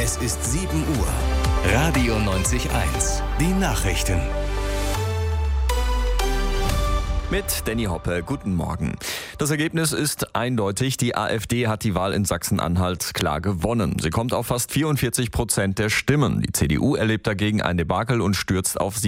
Es ist 7 Uhr. Radio 90.1. Die Nachrichten. Mit Danny Hoppe, guten Morgen. Das Ergebnis ist eindeutig. Die AfD hat die Wahl in Sachsen-Anhalt klar gewonnen. Sie kommt auf fast 44% der Stimmen. Die CDU erlebt dagegen ein Debakel und stürzt auf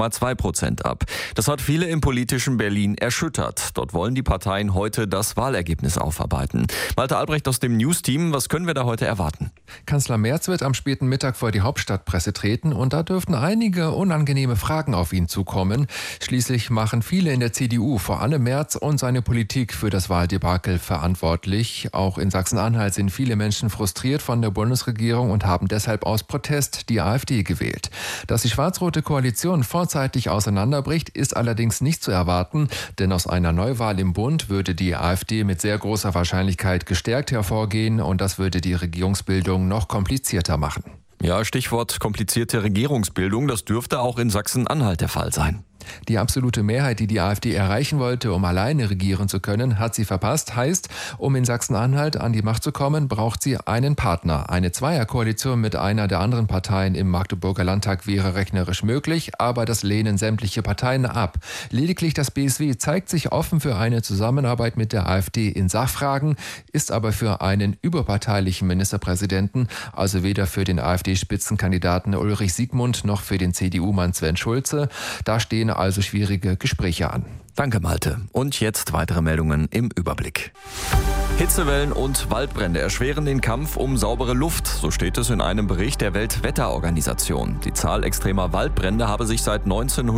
17,2% ab. Das hat viele im politischen Berlin erschüttert. Dort wollen die Parteien heute das Wahlergebnis aufarbeiten. Malte Albrecht aus dem News-Team, was können wir da heute erwarten? Kanzler Merz wird am späten Mittag vor die Hauptstadtpresse treten und da dürften einige unangenehme Fragen auf ihn zukommen. Schließlich machen viele in der CDU, vor allem Merz und seine Politik, für das Wahldebakel verantwortlich. Auch in Sachsen-Anhalt sind viele Menschen frustriert von der Bundesregierung und haben deshalb aus Protest die AfD gewählt. Dass die schwarz-rote Koalition vorzeitig auseinanderbricht, ist allerdings nicht zu erwarten, denn aus einer Neuwahl im Bund würde die AfD mit sehr großer Wahrscheinlichkeit gestärkt hervorgehen und das würde die Regierungsbildung noch komplizierter machen. Ja, Stichwort komplizierte Regierungsbildung, das dürfte auch in Sachsen-Anhalt der Fall sein. Die absolute Mehrheit, die die AfD erreichen wollte, um alleine regieren zu können, hat sie verpasst. Heißt, um in Sachsen-Anhalt an die Macht zu kommen, braucht sie einen Partner. Eine Zweierkoalition mit einer der anderen Parteien im Magdeburger Landtag wäre rechnerisch möglich, aber das lehnen sämtliche Parteien ab. Lediglich das BSW zeigt sich offen für eine Zusammenarbeit mit der AfD in Sachfragen, ist aber für einen überparteilichen Ministerpräsidenten, also weder für den AfD-Spitzenkandidaten Ulrich Siegmund noch für den CDU-Mann Sven Schulze. Da stehen also schwierige Gespräche an. Danke, Malte. Und jetzt weitere Meldungen im Überblick. Hitzewellen und Waldbrände erschweren den Kampf um saubere Luft, so steht es in einem Bericht der Weltwetterorganisation. Die Zahl extremer Waldbrände habe sich seit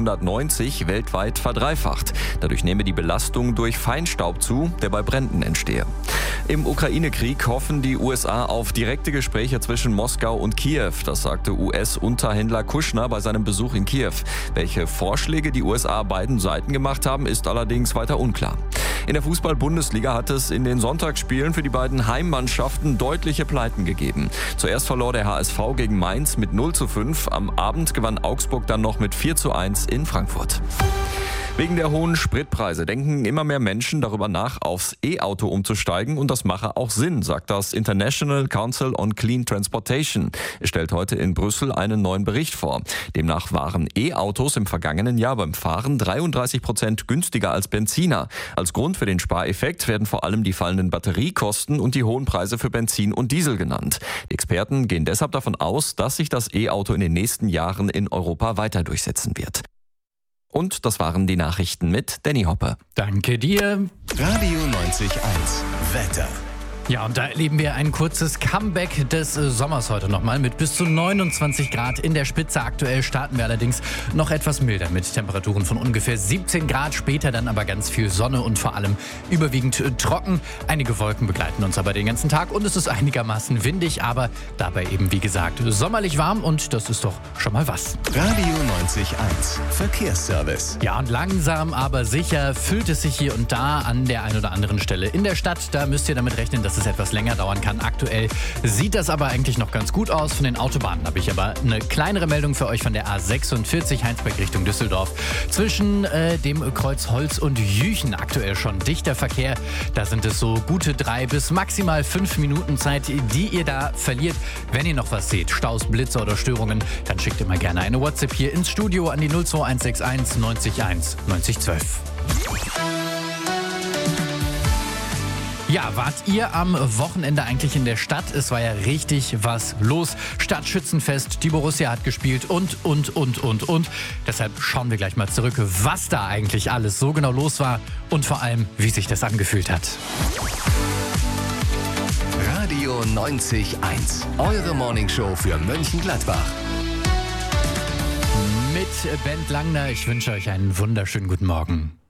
1990 weltweit verdreifacht. Dadurch nehme die Belastung durch Feinstaub zu, der bei Bränden entstehe. Im Ukraine-Krieg hoffen die USA auf direkte Gespräche zwischen Moskau und Kiew. Das sagte US-Unterhändler Kushner bei seinem Besuch in Kiew. Welche Vorschläge die USA beiden Seiten gemacht haben, ist allerdings weiter unklar. In der Fußball-Bundesliga hat es in den Sonntagsspielen für die beiden Heimmannschaften deutliche Pleiten gegeben. Zuerst verlor der HSV gegen Mainz mit 0:5. Am Abend gewann Augsburg dann noch mit 4:1 in Frankfurt. Wegen der hohen Spritpreise denken immer mehr Menschen darüber nach, aufs E-Auto umzusteigen und das mache auch Sinn, sagt das International Council on Clean Transportation. Es stellt heute in Brüssel einen neuen Bericht vor. Demnach waren E-Autos im vergangenen Jahr beim Fahren 33% günstiger als Benziner. Als Grund für den Spareffekt werden vor allem die fallenden Batteriekosten und die hohen Preise für Benzin und Diesel genannt. Die Experten gehen deshalb davon aus, dass sich das E-Auto in den nächsten Jahren in Europa weiter durchsetzen wird. Und das waren die Nachrichten mit Danny Hoppe. Danke dir. Radio 90.1. Wetter. Ja, und da erleben wir ein kurzes Comeback des Sommers heute nochmal mit bis zu 29 Grad in der Spitze. Aktuell starten wir allerdings noch etwas milder mit Temperaturen von ungefähr 17 Grad. Später dann aber ganz viel Sonne und vor allem überwiegend trocken. Einige Wolken begleiten uns aber den ganzen Tag und es ist einigermaßen windig, aber dabei eben wie gesagt sommerlich warm und das ist doch schon mal was. Radio 90.1. Verkehrsservice. Ja, und langsam aber sicher füllt es sich hier und da an der einen oder anderen Stelle in der Stadt. Da müsst ihr damit rechnen, dass es etwas länger dauern kann. Aktuell sieht das aber eigentlich noch ganz gut aus. Von den Autobahnen habe ich aber eine kleinere Meldung für euch von der A46 Heinsberg Richtung Düsseldorf. Zwischen dem Kreuz Holz und Jüchen aktuell schon dichter Verkehr. Da sind es so gute 3 bis maximal 5 Minuten Zeit, die ihr da verliert. Wenn ihr noch was seht, Staus, Blitze oder Störungen, dann schickt immer gerne eine WhatsApp hier ins Studio an die 02161 90 1 90 12. Ja, wart ihr am Wochenende eigentlich in der Stadt? Es war ja richtig was los. Stadtschützenfest, die Borussia hat gespielt und. Deshalb schauen wir gleich mal zurück, was da eigentlich alles so genau los war und vor allem, wie sich das angefühlt hat. Radio 90.1. Eure Morningshow für Mönchengladbach. Mit Bent Langner, ich wünsche euch einen wunderschönen guten Morgen.